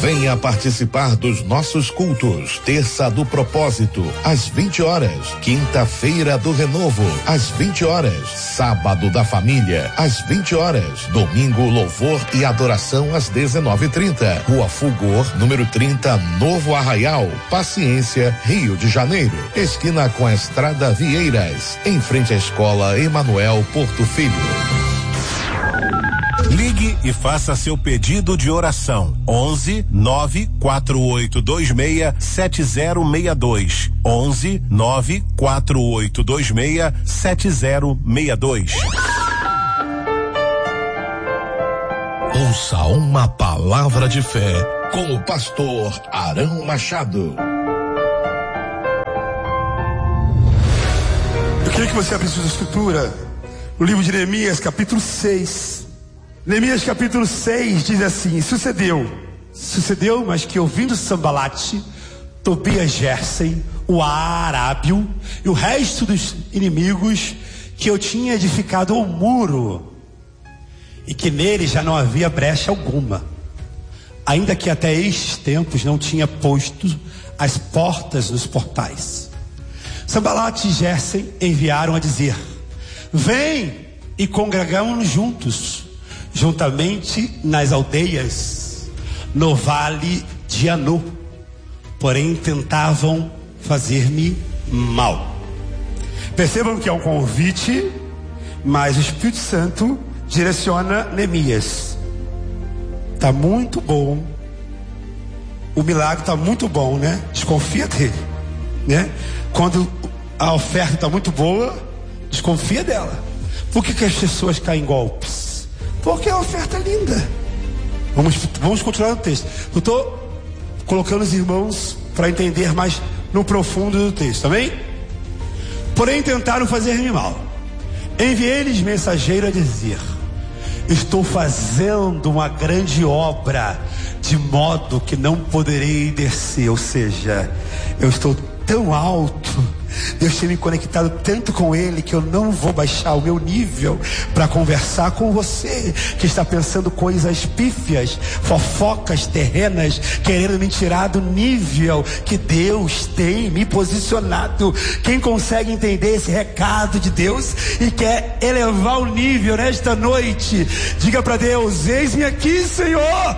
Venha participar dos nossos cultos. Terça do Propósito, às 20 horas. Quinta-feira do Renovo, às 20 horas. Sábado da Família, às 20 horas. Domingo, Louvor e Adoração, às 19h30. Rua Fulgor, número 30, Novo Arraial, Paciência, Rio de Janeiro. Esquina com a Estrada Vieiras, em frente à Escola Emanuel Porto Filho. Ligue e faça seu pedido de oração. 11 94826 7062. 11 94826 7062. Ouça uma palavra de fé com o pastor Arão Machado. Eu queria que você abrisse a escritura, no livro de Neemias, capítulo 6. Neemias capítulo 6 diz assim: Sucedeu, mas que ouvindo Sambalate, Tobias, Gersem, o Arábio e o resto dos inimigos, que eu tinha edificado o muro, e que nele já não havia brecha alguma, ainda que até estes tempos não tinha posto as portas nos portais. Sambalate e Gersem enviaram a dizer: vem e congregamos-nos juntos, juntamente nas aldeias, no vale de Anu. Porém tentavam fazer-me mal. Percebam que é um convite, mas o Espírito Santo direciona Neemias. Tá muito bom, o milagre tá muito bom, né? Desconfia dele, né? Quando a oferta tá muito boa, desconfia dela. Por que as pessoas caem em golpes? Porque a oferta é linda. Vamos continuar no texto. Eu estou colocando os irmãos para entender mais no profundo do texto, amém? Porém tentaram fazer-me mal. Enviei-lhes mensageiro a dizer: estou fazendo uma grande obra, de modo que não poderei descer. Ou seja, eu estou tão alto, Deus tem me conectado tanto com Ele, que eu não vou baixar o meu nível para conversar com você que está pensando coisas pífias, fofocas terrenas, querendo me tirar do nível que Deus tem me posicionado. Quem consegue entender esse recado de Deus e quer elevar o nível nesta noite, diga para Deus: eis-me aqui, Senhor.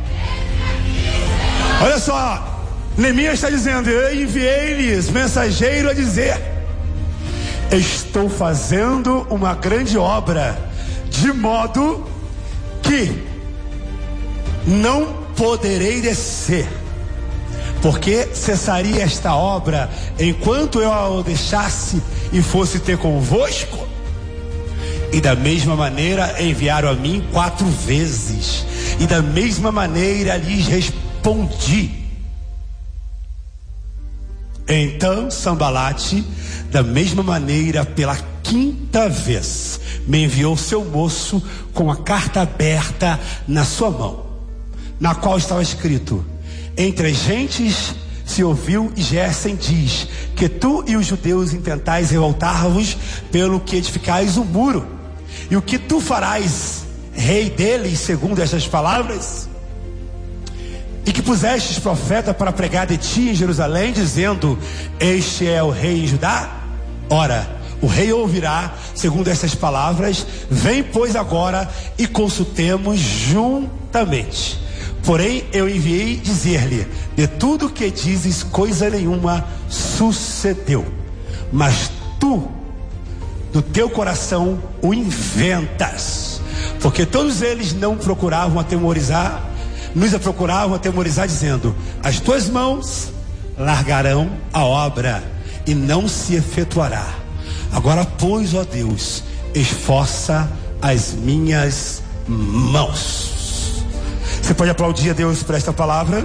Olha só, Neemias está dizendo: eu enviei-lhes mensageiro a dizer: estou fazendo uma grande obra, de modo que não poderei descer, porque cessaria esta obra enquanto eu a deixasse e fosse ter convosco. E da mesma maneira enviaram a mim 4 vezes, e da mesma maneira lhes respondi. Então Sambalate, da mesma maneira, pela 5ª vez, me enviou seu moço com a carta aberta na sua mão, na qual estava escrito: entre as gentes se ouviu, e Gersem diz que tu e os judeus intentais revoltar-vos pelo que edificais o muro, e o que tu farás, rei deles, segundo estas palavras? E que pusestes profeta para pregar de ti em Jerusalém, dizendo: este é o rei em Judá? Ora, o rei ouvirá segundo essas palavras. Vem, pois, agora e consultemos juntamente. Porém eu enviei dizer-lhe: de tudo que dizes coisa nenhuma sucedeu, mas tu do teu coração o inventas. Porque todos eles não procuravam atemorizar, nos procuravam atemorizar, dizendo: as tuas mãos largarão a obra e não se efetuará. Agora, pois, ó Deus, esforça as minhas mãos. Você pode aplaudir a Deus por esta palavra?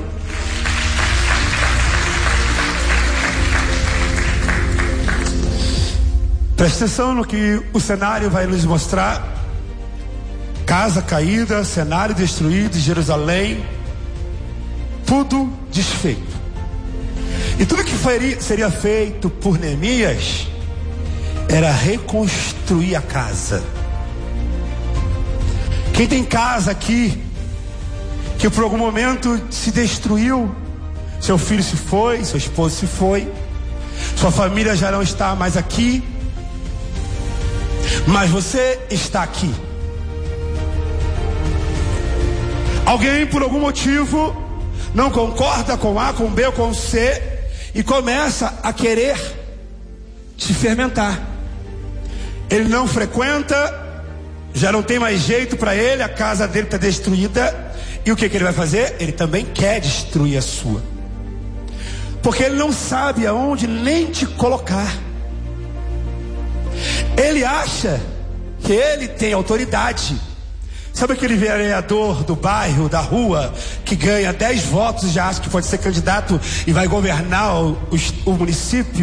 Preste atenção no que o cenário vai nos mostrar. Casa caída, cenário destruído, Jerusalém, tudo desfeito. E tudo que seria feito por Neemias era reconstruir a casa. Quem tem casa aqui, que por algum momento se destruiu. Seu filho se foi, seu esposo se foi, sua família já não está mais aqui, mas você está aqui. Alguém por algum motivo não concorda com A, com B ou com C e começa a querer te fermentar. Ele não frequenta, já não tem mais jeito para ele, a casa dele está destruída. E o que ele vai fazer? Ele também quer destruir a sua, porque ele não sabe aonde nem te colocar. Ele acha que ele tem autoridade. Sabe aquele vereador do bairro, da rua, que ganha 10 votos e já acha que pode ser candidato e vai governar o município?